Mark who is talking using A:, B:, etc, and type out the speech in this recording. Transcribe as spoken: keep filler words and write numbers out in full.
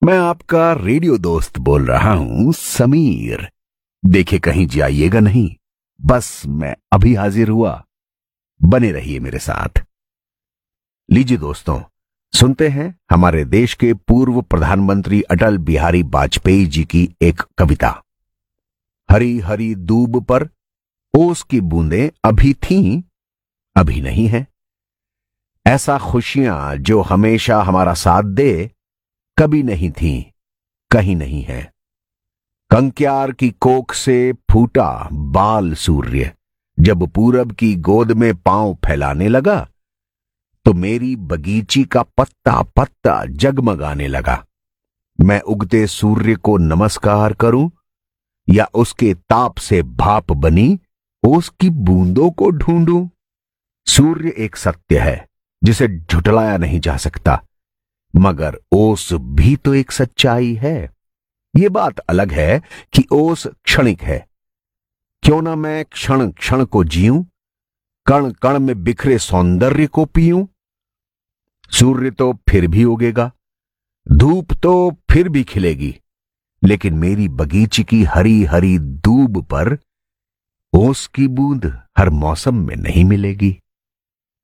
A: मैं आपका रेडियो दोस्त बोल रहा हूं, समीर। देखे कहीं जाइएगा नहीं, बस मैं अभी हाजिर हुआ। बने रहिए मेरे साथ। लीजिए दोस्तों, सुनते हैं हमारे देश के पूर्व प्रधानमंत्री अटल बिहारी वाजपेयी जी की एक कविता। हरी हरी दूब पर ओस की बूंदें अभी थीं, अभी नहीं है। ऐसा खुशियां जो हमेशा हमारा साथ दे, कभी नहीं थीं, कहीं नहीं है। कंक्यार की कोख से फूटा बाल सूर्य जब पूरब की गोद में पांव फैलाने लगा, तो मेरी बगीची का पत्ता पत्ता जगमगाने लगा। मैं उगते सूर्य को नमस्कार करूं या उसके ताप से भाप बनी उसकी बूंदों को ढूंढूं। सूर्य एक सत्य है जिसे झुटलाया नहीं जा सकता, मगर ओस भी तो एक सच्चाई है। यह बात अलग है कि ओस क्षणिक है। क्यों ना मैं क्षण क्षण को जीऊं, कण कण में बिखरे सौंदर्य को पीऊं। सूर्य तो फिर भी उगेगा, धूप तो फिर भी खिलेगी, लेकिन मेरी बगीचे की हरी हरी दूब पर ओस की बूंद हर मौसम में नहीं मिलेगी।